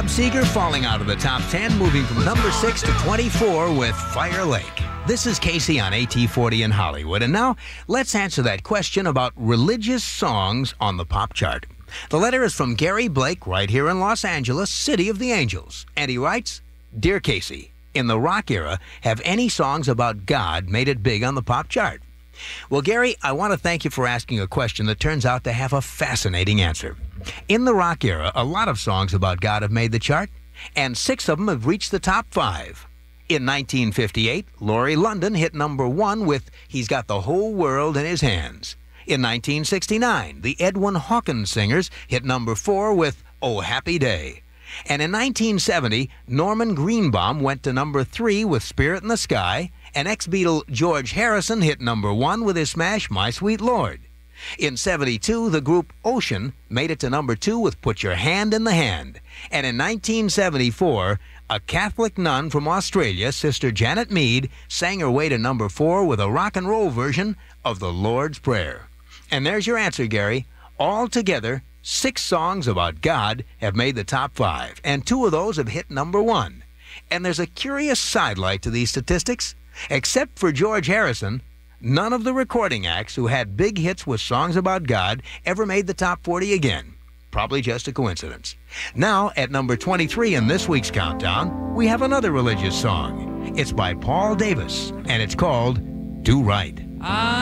Bob Seger falling out of the top 10, moving from number 6 to 24 with Fire Lake. This is Casey on AT40 in Hollywood. And now, let's answer that question about religious songs on the pop chart. The letter is from Gary Blake, right here in Los Angeles, City of the Angels. And he writes, Dear Casey, in the rock era, have any songs about God made it big on the pop chart? Well, Gary, I want to thank you for asking a question that turns out to have a fascinating answer. In the rock era, a lot of songs about God have made the chart, and 6 of them have reached the top 5. In 1958, Laurie London hit number 1 with He's Got the Whole World in His Hands. In 1969, the Edwin Hawkins Singers hit number 4 with Oh Happy Day. And in 1970, Norman Greenbaum went to number 3 with Spirit in the Sky, and ex-Beatle George Harrison hit number 1 with his smash My Sweet Lord. In 72, the group Ocean made it to number 2 with Put Your Hand in the Hand. And in 1974, a Catholic nun from Australia, Sister Janet Mead, sang her way to number 4 with a rock and roll version of the Lord's Prayer. And there's your answer, Gary. Altogether, 6 songs about God have made the top 5, and 2 of those have hit number 1. And there's a curious sidelight to these statistics. Except for George Harrison, none of the recording acts who had big hits with songs about God ever made the top 40 again. Probably just a coincidence. Now, at number 23 in this week's countdown, we have another religious song. It's by Paul Davis, and it's called Do Right.